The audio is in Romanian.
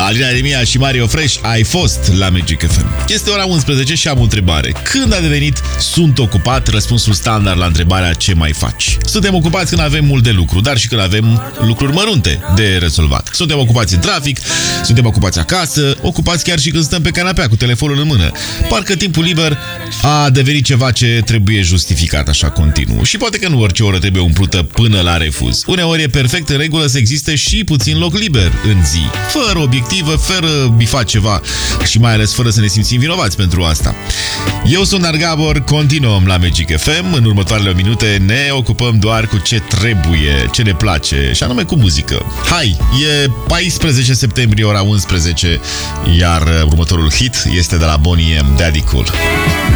Alina Remia și Mario Fresh, ai fost la Magic FM. Este ora 11 și am o întrebare. Când a devenit sunt ocupat răspunsul standard la întrebarea ce mai faci? Suntem ocupați când avem mult de lucru, dar și când avem lucruri mărunte de rezolvat. Suntem ocupați în trafic, suntem ocupați acasă, ocupați chiar și când stăm pe canapea cu telefonul în mână. Parcă timpul liber a devenit ceva ce trebuie justificat așa continuu. Și poate că nu orice oră trebuie umplută până la refuz. Uneori e perfect în regulă să existe și puțin loc liber în zi, fără obiectivă, fără bifat ceva și mai ales fără să ne simțim vinovați pentru asta. Eu sunt Dar Gabor, continuăm la Magic FM. În următoarele minute ne ocupăm doar cu ce trebuie, ce ne place, și anume cu muzică. Hai, e 14 septembrie, ora 11, iar următorul hit este de la Boney M, Daddy Cool.